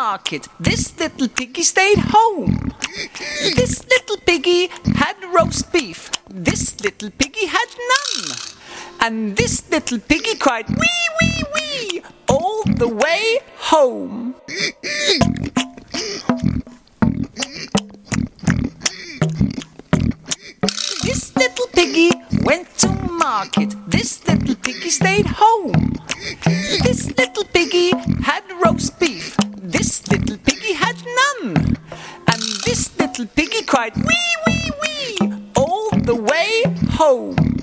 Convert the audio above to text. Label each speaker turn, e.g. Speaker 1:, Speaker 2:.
Speaker 1: market. This little piggy stayed home. This little piggy had roast beef. This little piggy had none. And this little piggy cried, wee, wee, wee, all the way home. This little piggy went to market. This little piggy stayed home. This little piggy had roast beef. This little piggy had none. And this little piggy cried, wee,